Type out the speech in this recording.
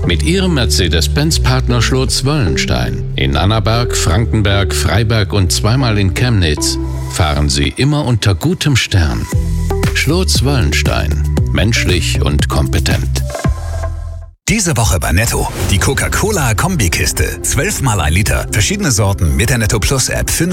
Mit Ihrem Mercedes-Benz-Partner Schlotz-Wöllenstein in Annaberg, Frankenberg, Freiberg und zweimal in Chemnitz fahren Sie immer unter gutem Stern. Schlotz-Wöllenstein. Menschlich und kompetent. Diese Woche bei Netto. Die Coca-Cola Kombikiste. 12 mal 1 Liter. Verschiedene Sorten mit der Netto Plus App für